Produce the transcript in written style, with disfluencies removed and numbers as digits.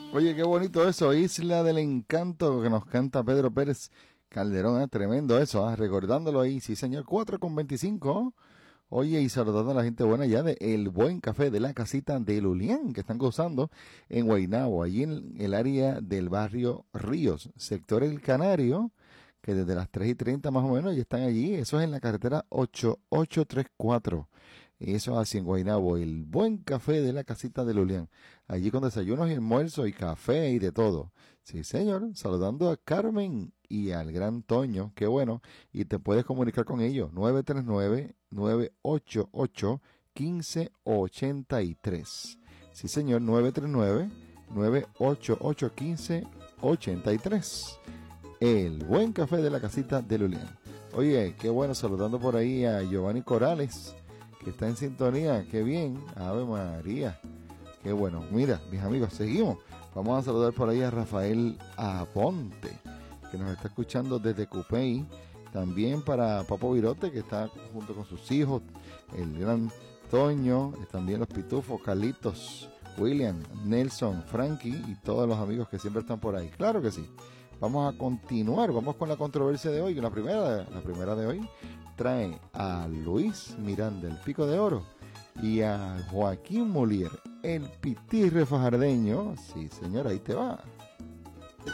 Oye, qué bonito eso, Isla del Encanto, que nos canta Pedro Pérez Calderón, tremendo eso, recordándolo ahí, sí señor, 4:25. Oye, y saludando a la gente buena ya de El Buen Café de la Casita de Lulián, que están gozando en Guaynabo, allí en el área del barrio Ríos, sector El Canario, que desde las 3:30 más o menos ya están allí. Eso es en la carretera 8834. Eso así en Guaynabo, El Buen Café de la Casita de Lulián. Allí con desayunos y almuerzo y café y de todo. Sí, señor. Saludando a Carmen y al gran Toño. Qué bueno. Y te puedes comunicar con ellos. 939-988-1583. Sí, señor. 939-988-1583. El Buen Café de la Casita de Lulián. Oye, qué bueno. Saludando por ahí a Giovanni Corales, que está en sintonía. Qué bien. Ave María. Qué bueno. Mira, mis amigos, seguimos. Vamos a saludar por ahí a Rafael Aponte, que nos está escuchando desde Cupey. También para Papo Virote, que está junto con sus hijos, el gran Toño, también los pitufos, Carlitos, William, Nelson, Frankie y todos los amigos que siempre están por ahí. Claro que sí. Vamos a continuar, vamos con la controversia de hoy, que la primera de hoy trae a Luis Miranda, el Pico de Oro, y a Joaquín Molière, el Pitirre Fajardeño. Sí, señor, ahí te va.